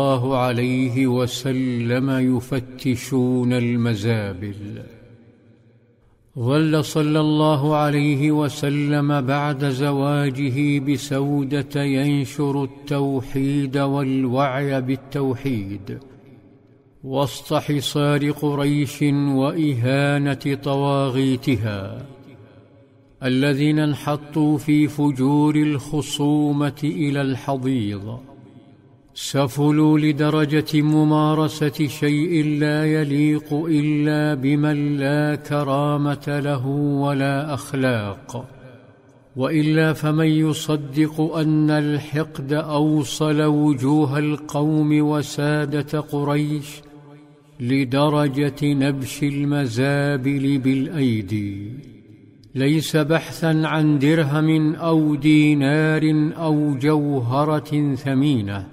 الله عليه وسلم يفتشون المزابل. ظل صلى الله عليه وسلم بعد زواجه بسودة ينشر التوحيد والوعي بالتوحيد وسط حصار قريش وإهانة طواغيتها الذين انحطوا في فجور الخصومة إلى الحضيض، سفلوا لدرجة ممارسة شيء لا يليق إلا بمن لا كرامة له ولا أخلاق، وإلا فمن يصدق أن الحقد أوصل وجوه القوم وسادة قريش لدرجة نبش المزابل بالأيدي، ليس بحثا عن درهم أو دينار أو جوهرة ثمينة،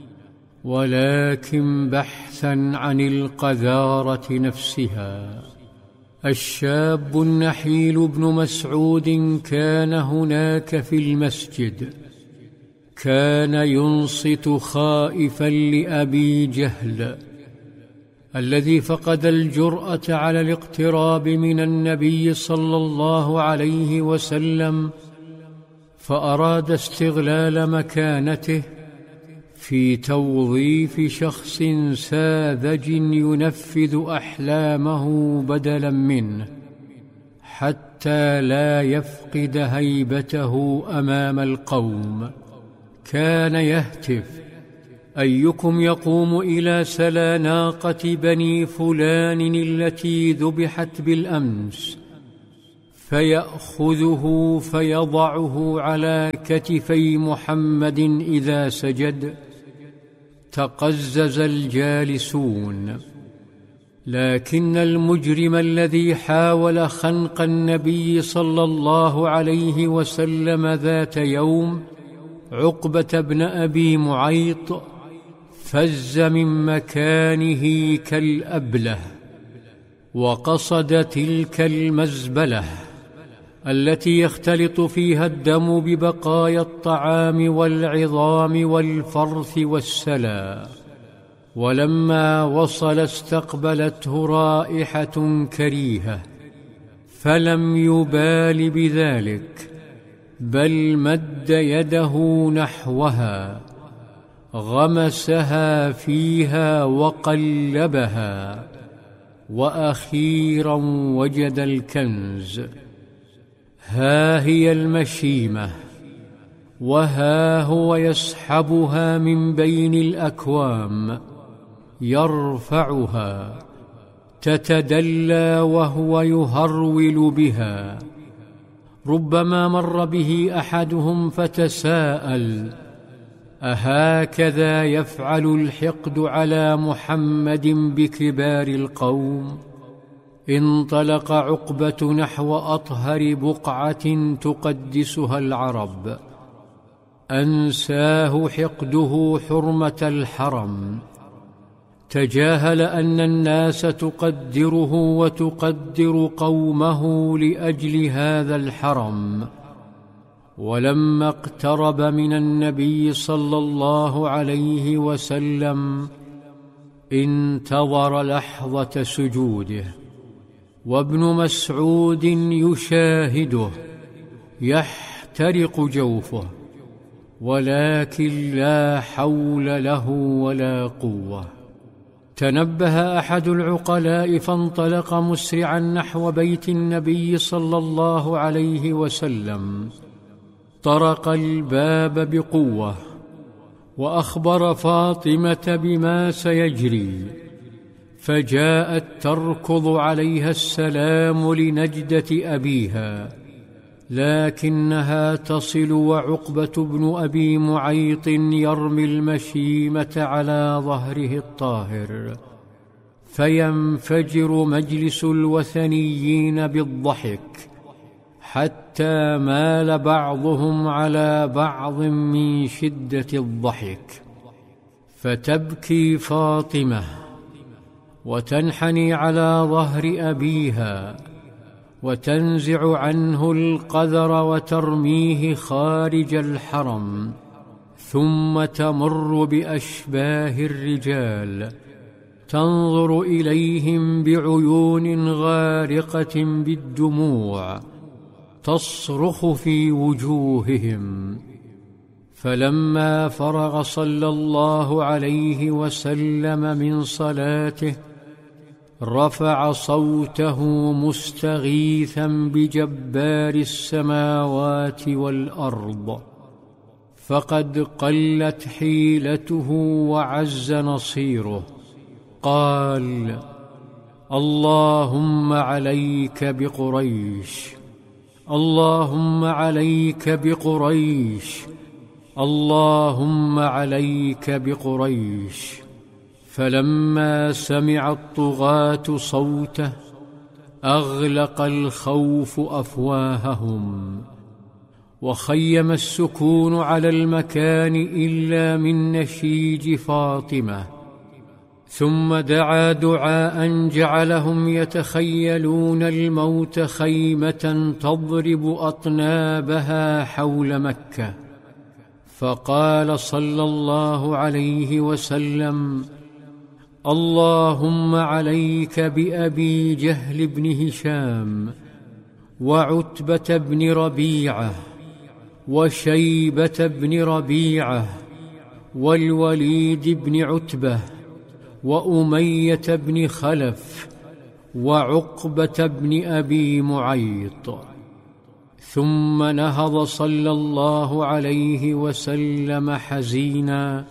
ولكن بحثا عن القذارة نفسها. الشاب النحيل ابن مسعود كان هناك في المسجد، كان ينصت خائفا لأبي جهل الذي فقد الجرأة على الاقتراب من النبي صلى الله عليه وسلم، فأراد استغلال مكانته في توظيف شخص ساذج ينفذ أحلامه بدلا منه حتى لا يفقد هيبته أمام القوم. كان يهتف: أيكم يقوم إلى سلا ناقة بني فلان التي ذبحت بالأمس، فيأخذه فيضعه على كتفي محمد إذا سجد؟ تقزز الجالسون، لكن المجرم الذي حاول خنق النبي صلى الله عليه وسلم ذات يوم، عقبة بن أبي معيط، فز من مكانه كالأبله وقصد تلك المزبلة التي يختلط فيها الدم ببقايا الطعام والعظام والفرث والسلا. ولما وصل استقبلته رائحة كريهة، فلم يبال بذلك، بل مد يده نحوها، غمسها فيها وقلبها، وأخيرا وجد الكنز. ها هي المشيمة، وها هو يسحبها من بين الأكوام، يرفعها تتدلى وهو يهرول بها. ربما مر به أحدهم فتساءل: أهكذا يفعل الحقد على محمد بكبار القوم؟ انطلق عقبة نحو أطهر بقعة تقدسها العرب، أنساه حقده حرمة الحرم، تجاهل أن الناس تقدره وتقدر قومه لأجل هذا الحرم. ولما اقترب من النبي صلى الله عليه وسلم انتظر لحظة سجوده، وابن مسعود يشاهده، يحترق جوفه، ولكن لا حول له ولا قوة. تنبه أحد العقلاء فانطلق مسرعا نحو بيت النبي صلى الله عليه وسلم، طرق الباب بقوة وأخبر فاطمة بما سيجري، فجاءت تركض عليها السلام لنجدة أبيها، لكنها تصل وعقبة بن أبي معيط يرمي المشيمة على ظهره الطاهر، فينفجر مجلس الوثنيين بالضحك حتى مال بعضهم على بعض من شدة الضحك. فتبكي فاطمة وتنحني على ظهر أبيها وتنزع عنه القذر وترميه خارج الحرم، ثم تمر بأشباه الرجال تنظر إليهم بعيون غارقة بالدموع تصرخ في وجوههم. فلما فرغ صلى الله عليه وسلم من صلاته رفع صوته مستغيثا بجبار السماوات والأرض، فقد قلت حيلته وعز نصيره. قال: اللهم عليك بقريش، اللهم عليك بقريش، اللهم عليك بقريش. فلما سمع الطغاة صوته أغلق الخوف أفواههم، وخيم السكون على المكان إلا من نشيج فاطمة. ثم دعا دعاء جعلهم يتخيلون الموت خيمة تضرب أطنابها حول مكة. فقال صلى الله عليه وسلم: اللهم عليك بأبي جهل بن هشام، وعتبة بن ربيعة، وشيبة بن ربيعة، والوليد بن عتبة، وأمية بن خلف، وعقبة بن أبي معيط. ثم نهض صلى الله عليه وسلم حزينا،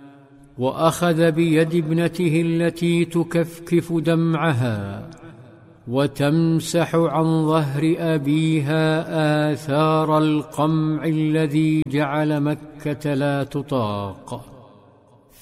وأخذ بيد ابنته التي تكفكف دمعها وتمسح عن ظهر أبيها آثار القمع الذي جعل مكة لا تطاق.